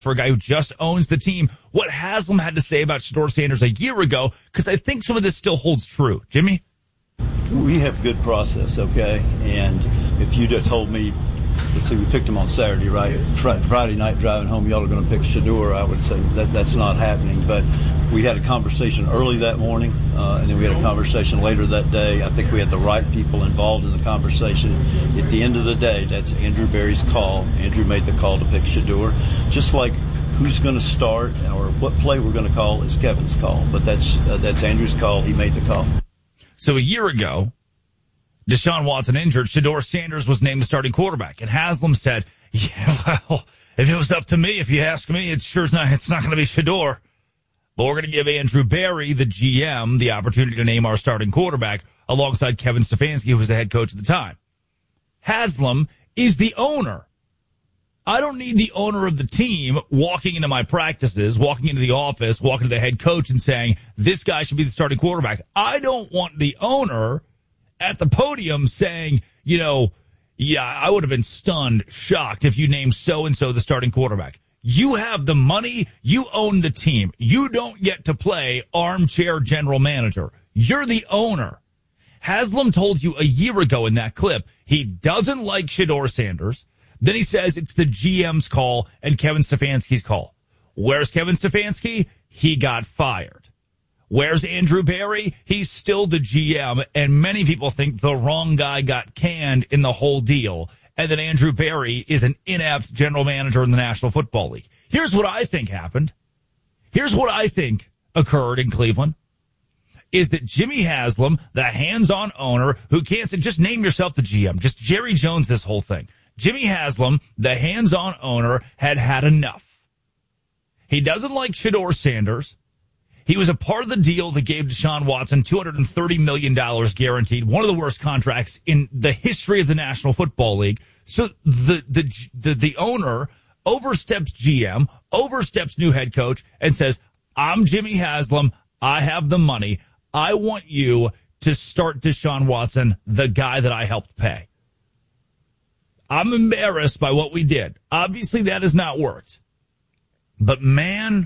for a guy who just owns the team, what Haslam had to say about Shedeur Sanders a year ago, because I think some of this still holds true. Jimmy? We have good process, okay? And if you'd have told me, let's see, we picked him on Saturday, right? Friday night driving home, y'all are going to pick Shedeur, I would say that's not happening. But we had a conversation early that morning, and then we had a conversation later that day. I think we had the right people involved in the conversation. At the end of the day, that's Andrew Berry's call. Andrew made the call to pick Shedeur. Just like who's going to start or what play we're going to call is Kevin's call. But that's Andrew's call. He made the call. So a year ago, Deshaun Watson injured, Shedeur Sanders was named the starting quarterback. And Haslam said, yeah, well, if it was up to me, if you ask me, it's not going to be Shedeur. But we're going to give Andrew Berry, the GM, the opportunity to name our starting quarterback alongside Kevin Stefanski, who was the head coach at the time. Haslam is the owner. I don't need the owner of the team walking into my practices, walking into the office, walking to the head coach and saying, this guy should be the starting quarterback. I don't want the owner at the podium saying, yeah, I would have been stunned, shocked if you named so-and-so the starting quarterback. You have the money. You own the team. You don't get to play armchair general manager. You're the owner. Haslam told you a year ago in that clip he doesn't like Shedeur Sanders. Then he says it's the GM's call and Kevin Stefanski's call. Where's Kevin Stefanski? He got fired. Where's Andrew Berry? He's still the GM, and many people think the wrong guy got canned in the whole deal, and that Andrew Berry is an inept general manager in the National Football League. Here's what I think happened. Here's what I think occurred in Cleveland, is that Jimmy Haslam, the hands-on owner, who can't say, just name yourself the GM, just Jerry Jones this whole thing. Jimmy Haslam, the hands-on owner, had enough. He doesn't like Shedeur Sanders. He was a part of the deal that gave Deshaun Watson $230 million guaranteed, one of the worst contracts in the history of the National Football League. So the owner oversteps GM, oversteps new head coach, and says, I'm Jimmy Haslam. I have the money. I want you to start Deshaun Watson, the guy that I helped pay. I'm embarrassed by what we did. Obviously, that has not worked. But, man,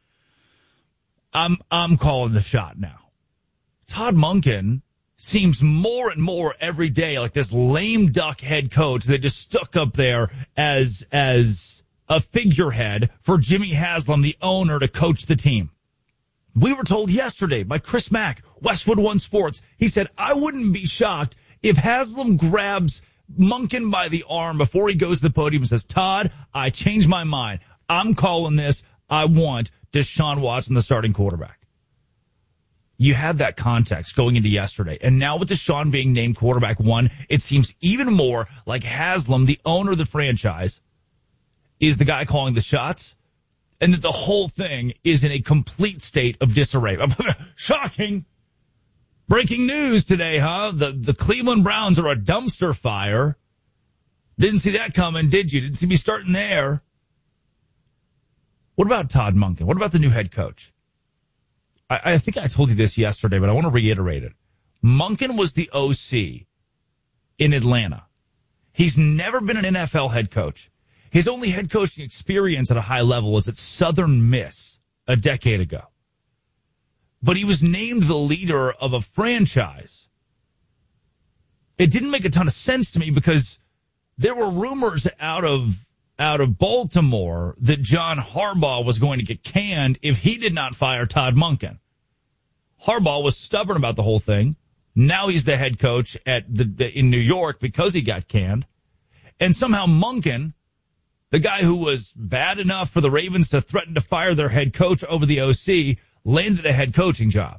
I'm calling the shot now. Todd Monken seems more and more every day like this lame duck head coach that just stuck up there as a figurehead for Jimmy Haslam, the owner, to coach the team. We were told yesterday by Chris Mack, Westwood One Sports, he said, I wouldn't be shocked if Haslam grabs Monken by the arm before he goes to the podium and says, Todd, I changed my mind. I'm calling this. I want Deshaun Watson, the starting quarterback. You had that context going into yesterday. And now with Deshaun being named quarterback one, it seems even more like Haslam, the owner of the franchise, is the guy calling the shots, and that the whole thing is in a complete state of disarray. Shocking. Breaking news today, huh? The Cleveland Browns are a dumpster fire. Didn't see that coming, did you? Didn't see me starting there. What about Todd Monken? What about the new head coach? I think I told you this yesterday, but I want to reiterate it. Monken was the OC in Atlanta. He's never been an NFL head coach. His only head coaching experience at a high level was at Southern Miss a decade ago. But he was named the leader of a franchise. It didn't make a ton of sense to me because there were rumors out of Baltimore that John Harbaugh was going to get canned if he did not fire Todd Monken. Harbaugh was stubborn about the whole thing. Now he's the head coach in New York because he got canned. And somehow Monken, the guy who was bad enough for the Ravens to threaten to fire their head coach over the OC, landed a head coaching job.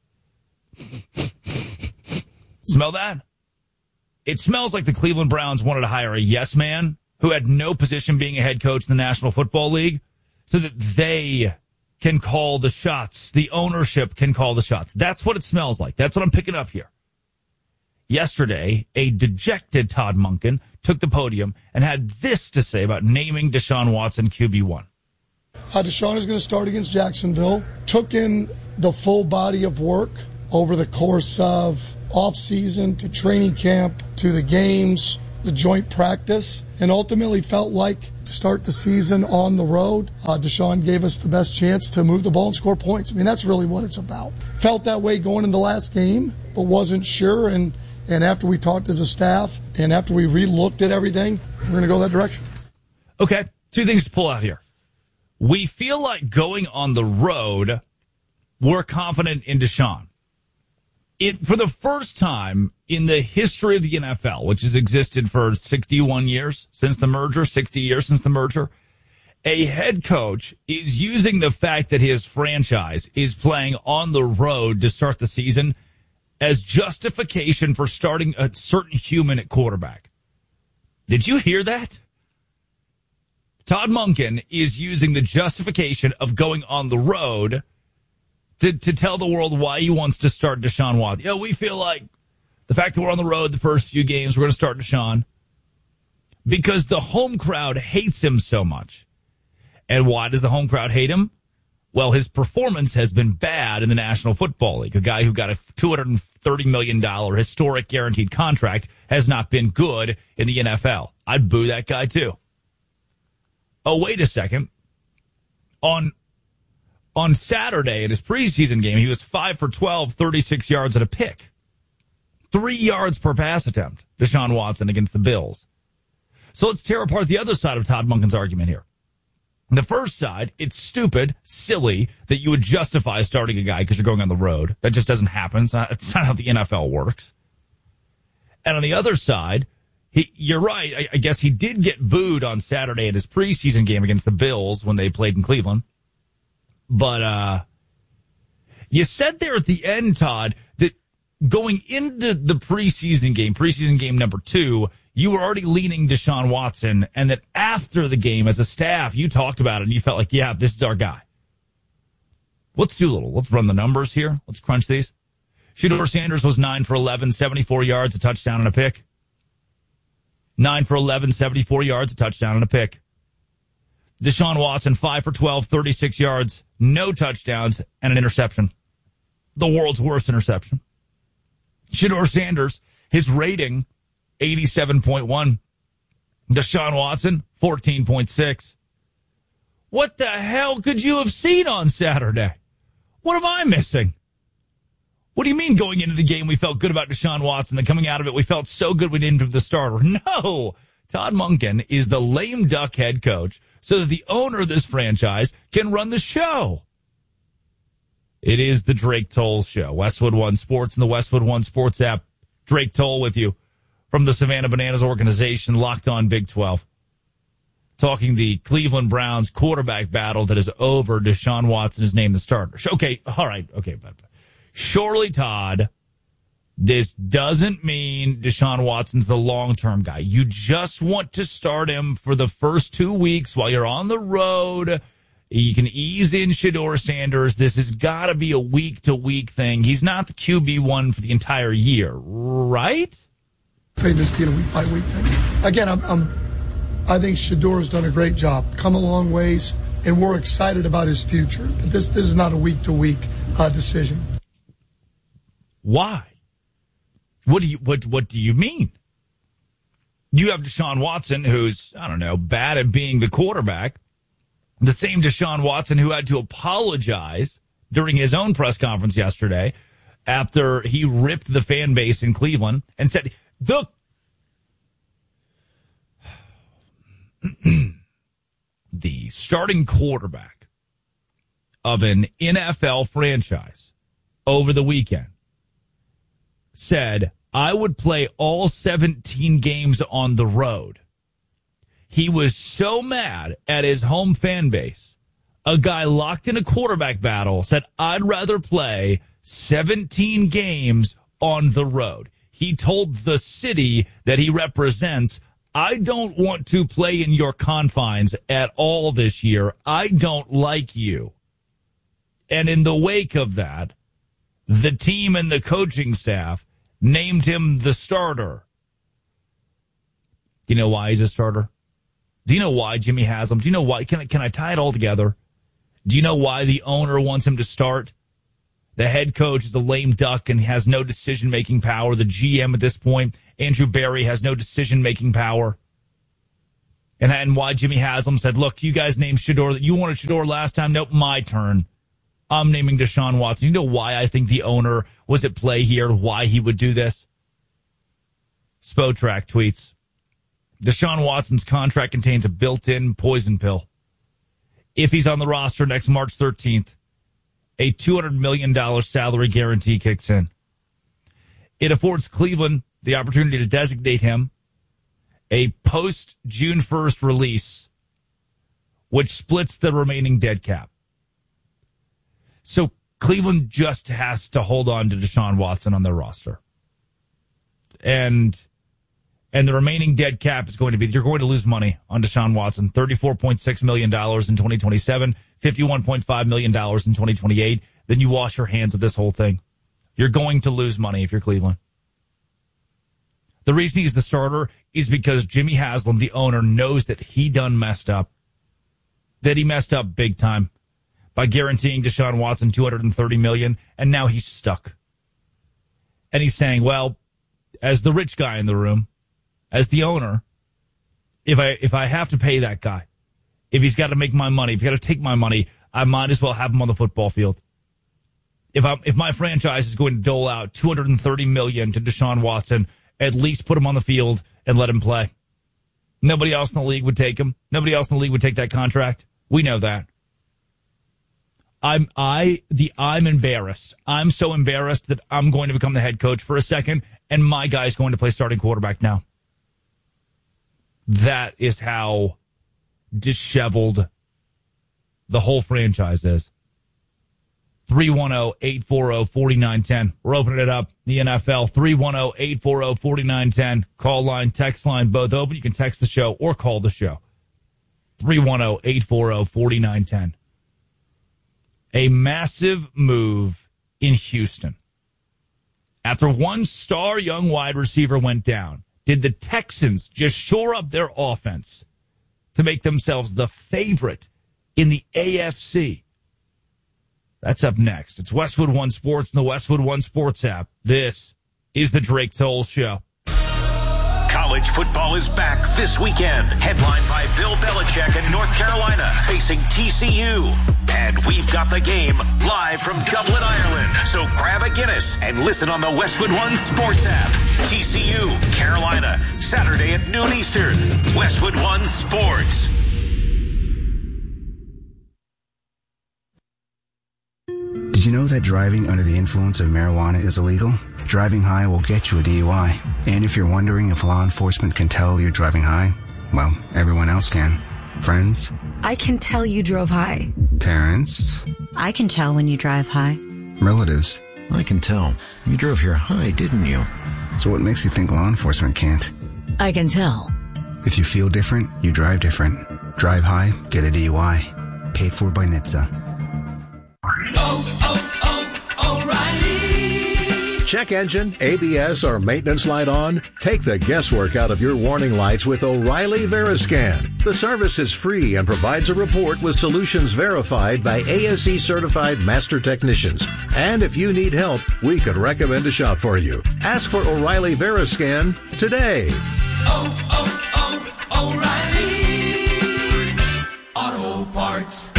Smell that? It smells like the Cleveland Browns wanted to hire a yes man who had no position being a head coach in the National Football League so that they can call the shots. The ownership can call the shots. That's what it smells like. That's what I'm picking up here. Yesterday, a dejected Todd Monken took the podium and had this to say about naming Deshaun Watson QB1. Deshaun is going to start against Jacksonville. Took in the full body of work over the course of off-season to training camp to the games. the joint practice, and ultimately felt like to start the season on the road, Deshaun gave us the best chance to move the ball and score points. I mean, that's really what it's about. Felt that way going into the last game, but wasn't sure. And after we talked as a staff and after we re-looked at everything, we're going to go that direction. Okay, two things to pull out here. We feel like going on the road, we're confident in Deshaun. For the first time in the history of the NFL, which has existed for 61 years since the merger, 60 years since the merger, a head coach is using the fact that his franchise is playing on the road to start the season as justification for starting a certain human at quarterback. Did you hear that? Todd Monken is using the justification of going on the road to tell the world why he wants to start Deshaun Watson. We feel like the fact that we're on the road the first few games, we're going to start Deshaun because the home crowd hates him so much. And why does the home crowd hate him? Well, his performance has been bad in the National Football League. A guy who got a $230 million historic guaranteed contract has not been good in the NFL. I'd boo that guy too. Oh, wait a second. On Saturday in his preseason game, he was 5 for 12, 36 yards and a pick. 3 yards per pass attempt, Deshaun Watson against the Bills. So let's tear apart the other side of Todd Monken's argument here. The first side, it's stupid, silly that you would justify starting a guy because you're going on the road. That just doesn't happen. It's not how the NFL works. And on the other side, you're right. I guess he did get booed on Saturday at his preseason game against the Bills when they played in Cleveland. But you said there at the end, Todd, that going into the preseason game number 2, you were already leaning Deshaun Watson, and that after the game, as a staff, you talked about it, and you felt like, yeah, this is our guy. Let's run the numbers here. Let's crunch these. Shedeur Sanders was 9 for 11, 74 yards, a touchdown and a pick. 9 for 11, 74 yards, a touchdown and a pick. Deshaun Watson, 5 for 12, 36 yards, no touchdowns, and an interception. The world's worst interception. Shedeur Sanders, his rating, 87.1. Deshaun Watson, 14.6. What the hell could you have seen on Saturday? What am I missing? What do you mean going into the game we felt good about Deshaun Watson, then coming out of it we felt so good we didn't have the starter? No! Todd Monken is the lame duck head coach so that the owner of this franchise can run the show. It is the Drake Toll Show. Westwood One Sports and the Westwood One Sports app. Drake Toll with you from the Savannah Bananas organization, Locked On Big 12. Talking the Cleveland Browns quarterback battle that is over. Deshaun Watson is named the starter. Okay, all right, okay, but surely, Todd, this doesn't mean Deshaun Watson's the long-term guy. You just want to start him for the first 2 weeks while you're on the road. You can ease in Shedeur Sanders. This has got to be a week-to-week thing. He's not the QB1 for the entire year, right? This being a week-by-week thing. Again, I think Shedeur has done a great job, come a long ways, and we're excited about his future. But this is not a week-to-week decision. Why? What do you mean? You have Deshaun Watson, who's, I don't know, bad at being the quarterback. The same Deshaun Watson who had to apologize during his own press conference yesterday after he ripped the fan base in Cleveland and said, the starting quarterback of an NFL franchise over the weekend said, I would play all 17 games on the road. He was so mad at his home fan base. A guy locked in a quarterback battle said, I'd rather play 17 games on the road. He told the city that he represents, I don't want to play in your confines at all this year. I don't like you. And in the wake of that, the team and the coaching staff named him the starter. Do you know why he's a starter? Do you know why Jimmy has him? Do you know why? Can I tie it all together? Do you know why the owner wants him to start? The head coach is a lame duck and has no decision-making power. The GM at this point, Andrew Berry, has no decision-making power. And why Jimmy Haslam said, look, you guys named Shedeur. You wanted Shedeur last time. Nope, my turn. I'm naming Deshaun Watson. You know why I think the owner was at play here, why he would do this? Spotrac tweets, Deshaun Watson's contract contains a built-in poison pill. If he's on the roster next March 13th, a $200 million salary guarantee kicks in. It affords Cleveland the opportunity to designate him a post-June 1st release, which splits the remaining dead cap. So Cleveland just has to hold on to Deshaun Watson on their roster. And the remaining dead cap is going to be, you're going to lose money on Deshaun Watson, $34.6 million in 2027, $51.5 million in 2028. Then you wash your hands of this whole thing. You're going to lose money if you're Cleveland. The reason he's the starter is because Jimmy Haslam, the owner, knows that he done messed up. That he messed up big time by guaranteeing Deshaun Watson $230 million, and now he's stuck. And he's saying, well, as the rich guy in the room, as the owner, if I have to pay that guy, if he's got to make my money, if he's got to take my money, I might as well have him on the football field. If my franchise is going to dole out $230 million to Deshaun Watson, at least put him on the field and let him play. Nobody else in the league would take him. Nobody else in the league would take that contract. We know that. I'm embarrassed. I'm so embarrassed that I'm going to become the head coach for a second, and my guy's going to play starting quarterback now. That is how disheveled the whole franchise is. 310-840-4910. We're opening it up. The NFL, 310-840-4910. Call line, text line, both open. You can text the show or call the show. 310-840-4910. A massive move in Houston. After one star young wide receiver went down, did the Texans just shore up their offense to make themselves the favorite in the AFC? That's up next. It's Westwood One Sports and the Westwood One Sports app. This is the Drake Toll Show. College football is back this weekend. Headlined by Bill Belichick and North Carolina facing TCU. And we've got the game live from Dublin, Ireland. So grab a Guinness and listen on the Westwood One Sports app. TCU, Carolina, Saturday at noon Eastern. Westwood One Sports. Did you know that driving under the influence of marijuana is illegal? Driving high will get you a DUI. And if you're wondering if law enforcement can tell you're driving high, well, everyone else can. Friends? I can tell you drove high. Parents? I can tell when you drive high. Relatives? I can tell. You drove here high, didn't you? So what makes you think law enforcement can't? I can tell. If you feel different, you drive different. Drive high, get a DUI. Paid for by NHTSA. O'Reilly. Check engine, ABS, or maintenance light on? Take the guesswork out of your warning lights with O'Reilly Veriscan. The service is free and provides a report with solutions verified by ASE certified master technicians. And if you need help, we could recommend a shop for you. Ask for O'Reilly Veriscan today. O'Reilly Auto Parts.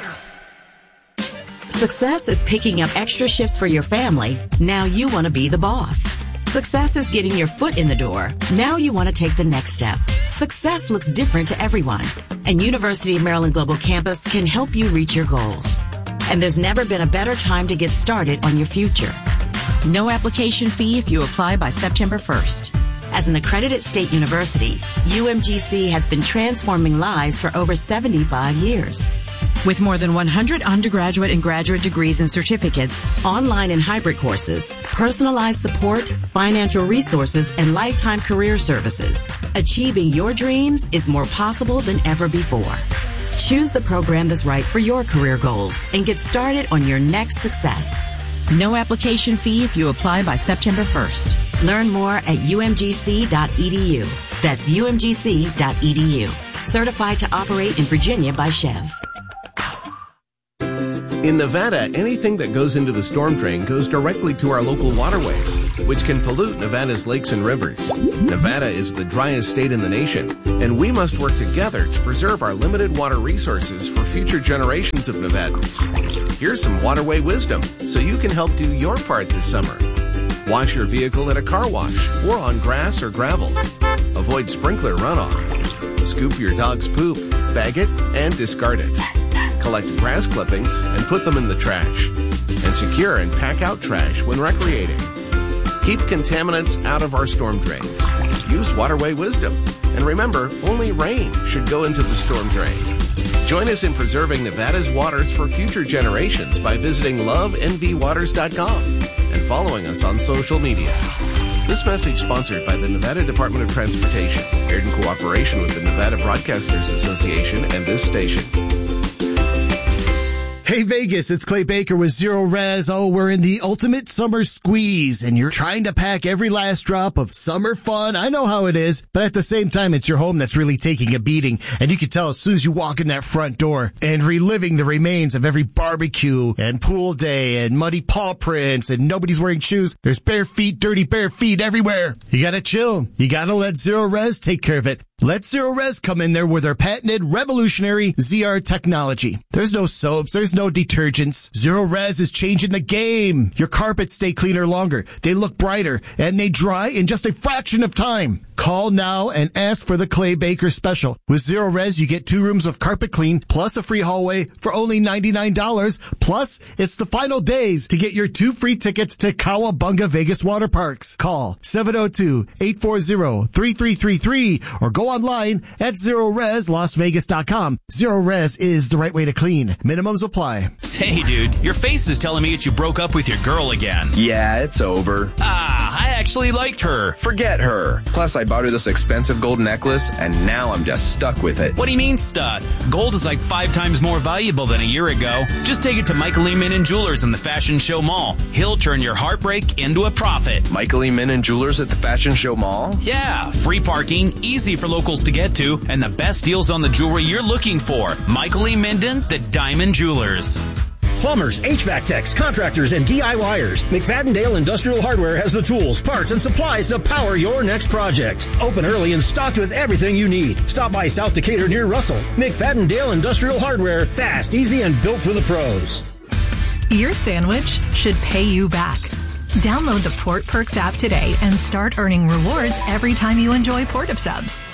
Success is picking up extra shifts for your family. Now you want to be the boss. Success is getting your foot in the door. Now you want to take the next step. Success looks different to everyone, and University of Maryland Global Campus can help you reach your goals. And there's never been a better time to get started on your future. No application fee if you apply by September 1st. As an accredited state university, UMGC has been transforming lives for over 75 years. With more than 100 undergraduate and graduate degrees and certificates, online and hybrid courses, personalized support, financial resources, and lifetime career services, achieving your dreams is more possible than ever before. Choose the program that's right for your career goals and get started on your next success. No application fee if you apply by September 1st. Learn more at umgc.edu. That's umgc.edu. Certified to operate in Virginia by Chev. In Nevada, anything that goes into the storm drain goes directly to our local waterways, which can pollute Nevada's lakes and rivers. Nevada is the driest state in the nation, and we must work together to preserve our limited water resources for future generations of Nevadans. Here's some waterway wisdom so you can help do your part this summer. Wash your vehicle at a car wash or on grass or gravel. Avoid sprinkler runoff. Scoop your dog's poop, bag it, and discard it. Collect grass clippings and put them in the trash. And secure and pack out trash when recreating. Keep contaminants out of our storm drains. Use waterway wisdom. And remember, only rain should go into the storm drain. Join us in preserving Nevada's waters for future generations by visiting lovenvwaters.com and following us on social media. This message sponsored by the Nevada Department of Transportation, aired in cooperation with the Nevada Broadcasters Association and this station. Hey Vegas, it's Clay Baker with Zero Res. Oh, we're in the ultimate summer squeeze and you're trying to pack every last drop of summer fun. I know how it is, but at the same time, it's your home that's really taking a beating. And you can tell as soon as you walk in that front door and reliving the remains of every barbecue and pool day and muddy paw prints and nobody's wearing shoes. There's bare feet, dirty bare feet everywhere. You gotta chill. You gotta let Zero Res take care of it. Let Zero Res come in there with their patented revolutionary ZR technology. There's no soaps. There's no detergents. Zero Res is changing the game. Your carpets stay cleaner longer. They look brighter and they dry in just a fraction of time. Call now and ask for the Clay Baker special. With Zero Res, you get 2 rooms of carpet clean plus a free hallway for only $99. Plus, it's the final days to get your 2 free tickets to Cowabunga Vegas Water Parks. Call 702-840-3333 or go online at ZeroResLasVegas.com. Zero Res is the right way to clean. Minimums apply. Hey, dude, your face is telling me that you broke up with your girl again. Yeah, it's over. I actually liked her. Forget her. Plus, I bought her this expensive gold necklace, and now I'm just stuck with it. What do you mean stuck? Gold is like 5 times more valuable than a year ago. Just take it to Michael E. Minnan Jewelers in the Fashion Show Mall. He'll turn your heartbreak into a profit. Michael E. Minnan Jewelers at the Fashion Show Mall? Yeah, free parking, easy for locals to get to, and the best deals on the jewelry you're looking for. Michael E. Minnan, the Diamond Jewelers. Plumbers, HVAC techs, contractors, and DIYers. McFadden-Dale Industrial Hardware has the tools, parts, and supplies to power your next project. Open early and stocked with everything you need. Stop by South Decatur near Russell. McFadden-Dale Industrial Hardware. Fast, easy, and built for the pros. Your sandwich should pay you back. Download the Port Perks app today and start earning rewards every time you enjoy Port of Subs.